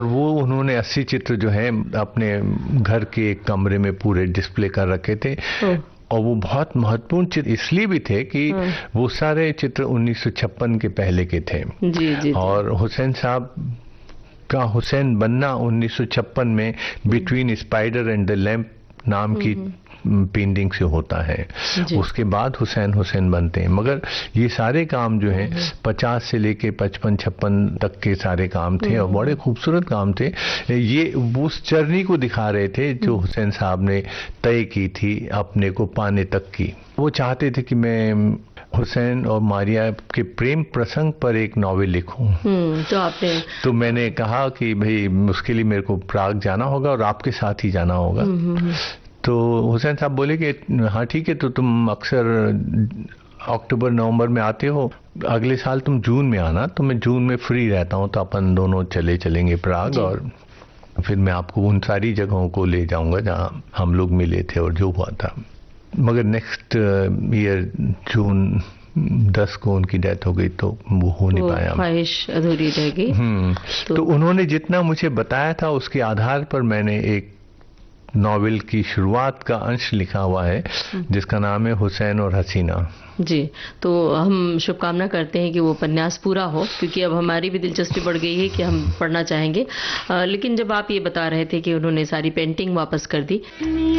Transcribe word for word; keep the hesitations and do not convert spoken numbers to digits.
वो उन्होंने अस्सी चित्र जो है अपने घर के एक कमरे में पूरे डिस्प्ले कर रखे थे। और वो बहुत महत्वपूर्ण चित्र इसलिए भी थे कि वो सारे चित्र उन्नीस सौ छप्पन के पहले के थे। जी, जी, जी। और हुसैन साहब का हुसैन बनना उन्नीस सौ छप्पन में between spider and the lamp नाम की पेंटिंग से होता है। उसके बाद हुसैन हुसैन बनते हैं। मगर ये सारे काम जो हैं पचास से लेके पचपन छप्पन तक के सारे काम थे और बड़े खूबसूरत काम थे। ये उस जर्नी को दिखा रहे थे जो हुसैन साहब ने तय की थी अपने को पाने तक की। वो चाहते थे कि मैं हुसैन और मारिया के प्रेम प्रसंग पर एक नॉवेल लिखूं। तो आपने तो मैंने कहा कि भाई उसके लिए मेरे को प्राग जाना होगा और आपके साथ ही जाना होगा। तो हुसैन साहब बोले कि हाँ ठीक है, तो तुम अक्सर अक्टूबर नवंबर में आते हो, अगले साल तुम जून में आना, तो मैं जून में फ्री रहता हूँ, तो अपन दोनों चले चलेंगे प्राग और फिर मैं आपको उन सारी जगहों को ले जाऊंगा जहाँ हम लोग मिले थे और जो हुआ था। मगर नेक्स्ट ईयर जून दस को उनकी डेथ हो गई, तो वो हो नहीं पाया, ख्वाहिश अधूरी रह गई। हम्म तो, तो उन्होंने जितना मुझे बताया था उसके आधार पर मैंने एक नॉवेल की शुरुआत का अंश लिखा हुआ है जिसका नाम है हुसैन और हसीना। जी, तो हम शुभकामना करते हैं कि वो उपन्यास पूरा हो, क्योंकि अब हमारी भी दिलचस्पी बढ़ गई है कि हम पढ़ना चाहेंगे। आ, लेकिन जब आप ये बता रहे थे कि उन्होंने सारी पेंटिंग वापस कर दी,